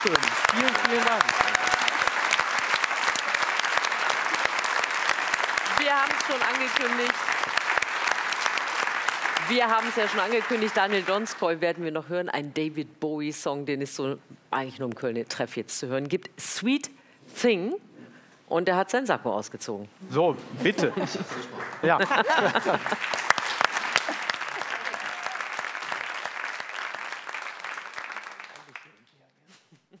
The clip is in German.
Vielen, vielen Dank. Wir haben es schon angekündigt. Wir haben es ja schon angekündigt, Daniel Donskoy werden wir noch hören. Ein David Bowie-Song, den es so eigentlich nur im Kölner Treff jetzt zu hören gibt. Sweet Thing. Und er hat seinen Sakko ausgezogen. So, bitte. Ja.